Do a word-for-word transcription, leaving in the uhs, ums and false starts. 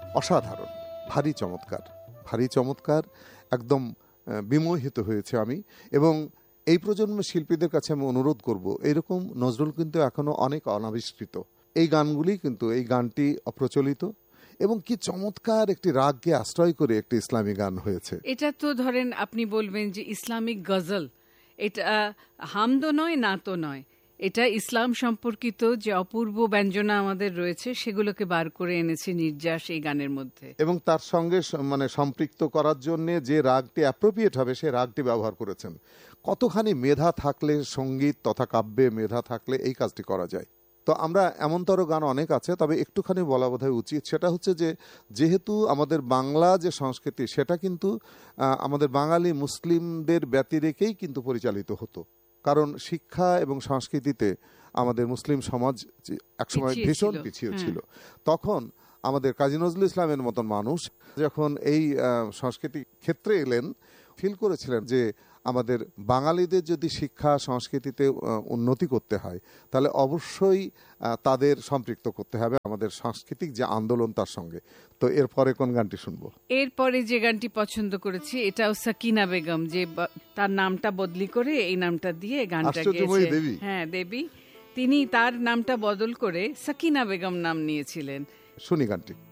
অসাধারণ, ভারী চমৎকার, ভারী চমৎকার, একদম বিমোহিত হয়েছে আমি। এবং এই প্রজন্মের শিল্পীদের কাছে আমি অনুরোধ করব, এরকম নজরুল কিন্তু এখনো অনেক অনাবিষ্কৃত। এই গানগুলি কিন্তু, এই গানটি অপ্রচলিত এবং কি চমৎকার একটি রাগকে আশ্রয় করে একটি ইসলামী গান হয়েছে। এটা তো ধরেন আপনি বলবেন যে ইসলামিক গজল, এটা হামদো নয়, নাতো নয়, এটা ইসলাম সম্পর্কিত যে অপূর্ব ব্যঞ্জনা আমাদের রয়েছে সেগুলোকে বার করে এনেছে নির্যাস এই গানের মধ্যে। এবং তার সঙ্গে মানে সম্পৃক্ত করার জন্য যে রাগটি অ্যাপ্রোপ্রিয়েট হবে সে রাগটি ব্যবহার করেছেন। কতখানি মেধা থাকলে, সঙ্গীত তথা কাব্যে মেধা থাকলে এই কাজটি করা যায়। তো আমরা এমনতর গান অনেক আছে, তবে একটুখানি বলা বোধহয় উচিত। সেটা হচ্ছে যে যেহেতু আমাদের বাংলা যে সংস্কৃতি সেটা কিন্তু আমাদের বাঙালি মুসলিমদের ব্যতি রেখেই কিন্তু পরিচালিত হতো, কারণ শিক্ষা এবং সংস্কৃতিতে আমাদের মুসলিম সমাজ একসময় ভীষণ পিছিয়ে ছিল। তখন আমাদের কাজী নজরুল ইসলামের মতন মানুষ যখন এই সংস্কৃতি ক্ষেত্রে এলেন, ফিল করেছিলেন যে আমাদের বাঙালিদের যদি শিক্ষা সংস্কৃতিতে উন্নতি করতে হয় তাহলে অবশ্যই তাদের সম্পৃক্ত করতে হবে আমাদের সাংস্কৃতিক যে আন্দোলন তার সঙ্গে। তো এরপরে কোন গানটি শুনবো? এরপরে যে গানটি পছন্দ করেছি এটাও সাকিনা বেগম, যে তার নামটা বদলি করে এই নামটা দিয়ে গানটা গেয়েছে। হ্যাঁ, দেবী। তিনি তার নামটা বদল করে সাকিনা বেগম নাম নিয়েছিলেন। শুনি গানটি।